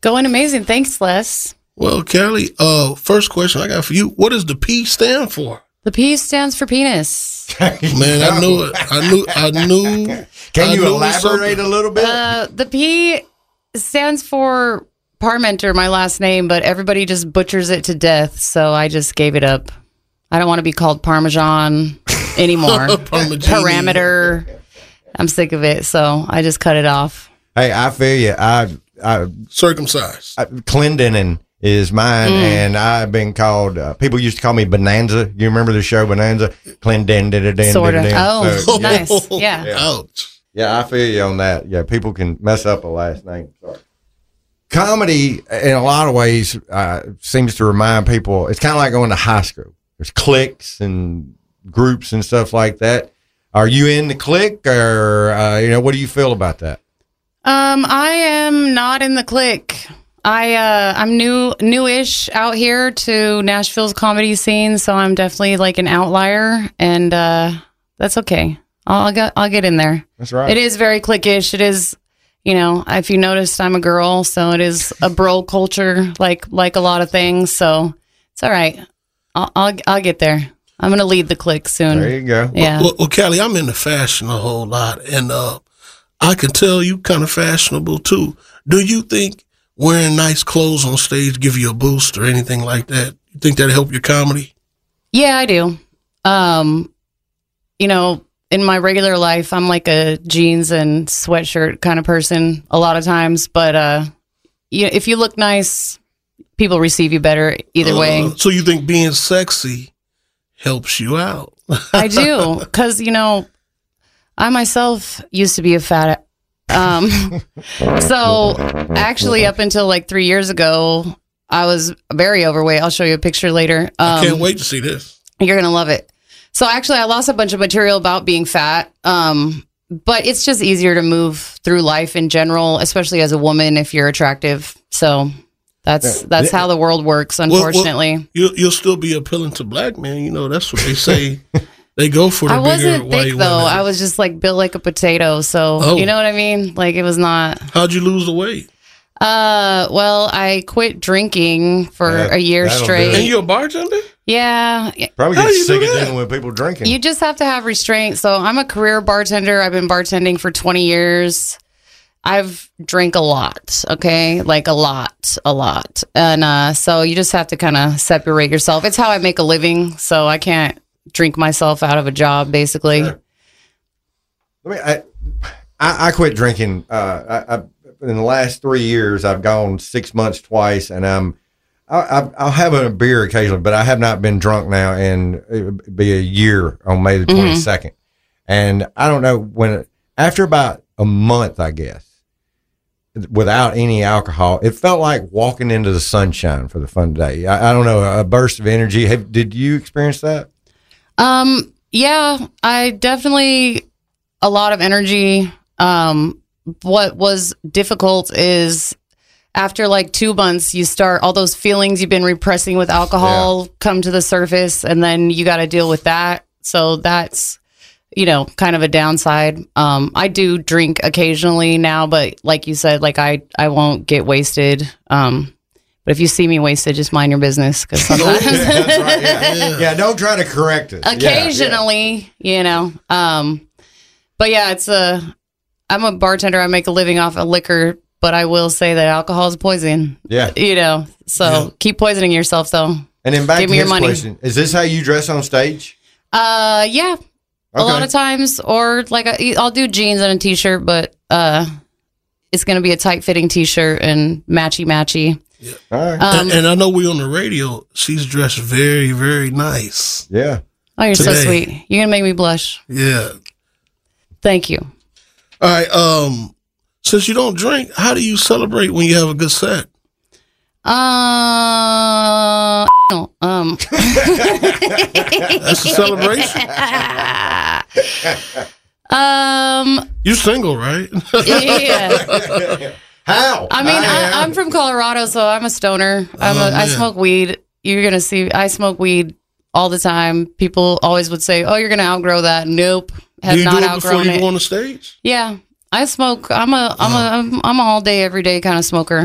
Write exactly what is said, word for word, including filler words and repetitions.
Going amazing. Thanks, Les. Well, Kelly, uh, first question I got for you. What does the P stand for? The P stands for penis. Man, I knew it. I knew, I knew. Can I you knew elaborate something. a little bit? Uh, the P stands for Parmenter, my last name, but everybody just butchers it to death, so I just gave it up. I don't want to be called Parmesan anymore. Parameter. I'm sick of it, so I just cut it off. Hey, I feel you. I, I Circumcised. I, Clendenin is mine, Mm. and I've been called. Uh, people used to call me Bonanza. You remember the show Bonanza? Clendenin. Sort of. Oh, So, yeah. nice. Yeah. Yeah. Ouch. Yeah, I feel you on that. Yeah, people can mess up a last name. Sorry. Comedy, in a lot of ways, uh, seems to remind people. It's kind of like going to high school. There's cliques and groups and stuff like that. Are you in the clique, or uh, you know, what do you feel about that? Um, I am not in the clique. I uh, I'm new newish out here to Nashville's comedy scene, so I'm definitely like an outlier, and uh, that's okay. I'll get I'll get in there. That's right. It is very cliquish. It is, you know, if you noticed, I'm a girl, so it is a bro culture, like like a lot of things. So it's all right. I'll I'll, I'll get there. I'm gonna lead the clique soon. There you go. Yeah. Well, well, Kelly, I'm into fashion a whole lot, and uh, I can tell you kind of fashionable too. Do you think wearing nice clothes on stage give you a boost or anything like that? You think that'll help your comedy? Yeah, I do. Um, you know, in my regular life, I'm like a jeans and sweatshirt kind of person a lot of times. But uh, you, if you look nice, people receive you better either Uh, way. So you think being sexy helps you out? I do, because, you know, I myself used to be a fat. Um, so actually, up until like three years ago, I was very overweight. I'll show you a picture later. Um, I can't wait to see this. You're going to love it. So actually, I lost a bunch of material about being fat. Um, but it's just easier to move through life in general, especially as a woman if you're attractive. So that's Yeah. that's how the world works, unfortunately. Well, well, you'll, you'll still be appealing to black men. You know, that's what they say. They go for the I bigger wasn't white thick though. women. I was just like built like a potato. So Oh. you know what I mean? Like it was not. How'd you lose the weight? Uh, well, I quit drinking for That- a year that'll do straight. it. And you a bartender? Yeah, Probably How get do you sick do of that? dealing with people drinking. you just have to have restraint. So I'm a career bartender. I've been bartending for twenty years. I've drank a lot, okay? Like a lot, a lot. And uh, so you just have to kind of separate yourself. It's how I make a living, so I can't drink myself out of a job, basically. Sure. I mean, I, I, I quit drinking. Uh, I, I, in the last three years, I've gone six months twice, and I'm, I, I, I'll have a beer occasionally, but I have not been drunk now in it'll be a year on May the twenty-second. And I don't know when, after about a month, I guess, without any alcohol, it felt like walking into the sunshine for the fun day. I, I don't know, a burst of energy. Have, did you experience that? Um, yeah, I definitely a lot of energy. Um, what was difficult is after like two months, you start all those feelings you've been repressing with alcohol come to the surface, and then you got to deal with that. So that's, you know, kind of a downside. Um, I do drink occasionally now, but like you said, like I, I won't get wasted. Um, but if you see me wasted, just mind your business. Cause sometimes That's right. Yeah. yeah, don't try to correct it. occasionally, you know, um, but yeah, it's a, I'm a bartender. I make a living off of liquor, but I will say that alcohol is poison, Yeah. you know, so Yeah. keep poisoning yourself though. And then back Give to me your his money. question: is this how you dress on stage? Uh, yeah, a Okay. lot of times, or like I, I'll do jeans and a t-shirt, but, uh, it's going to be a tight fitting t-shirt and matchy matchy. All right. Um, and, and I know we on the radio. She's dressed very, very nice. yeah. Oh, you're so Today. sweet. You're going to make me blush. Yeah. Thank you. All right. Um, since you don't drink, how do you celebrate when you have a good set? Uh, no, um, That's a celebration. um, You single, right? yeah. How? I mean, I, am. I'm from Colorado, so I'm a stoner. I'm Oh, a, I man. smoke weed. You're gonna see, I smoke weed all the time. People always would say, "Oh, you're gonna outgrow that." Nope, have do you not do it before outgrown you it. go on the stage? Yeah, I smoke. I'm a, I'm a, I'm, I'm a all day, every day kind of smoker.